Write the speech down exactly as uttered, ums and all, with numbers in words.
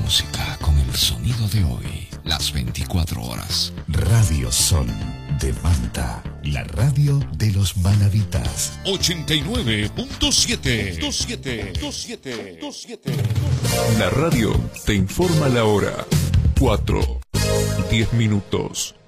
música con el sonido de hoy, las veinticuatro horas. Radio Sol de Manta, la radio de los manavitas. ochenta y nueve punto siete. La radio te informa la hora. cuatro, diez minutos.